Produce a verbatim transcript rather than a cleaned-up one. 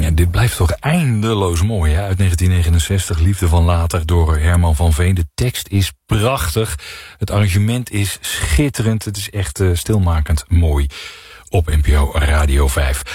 Ja, dit blijft toch eindeloos mooi, hè? Uit negentien negenenzestig, Liefde van Later door Herman van Veen. De tekst is prachtig. Het arrangement is schitterend. Het is echt uh, stilmakend mooi op N P O Radio vijf.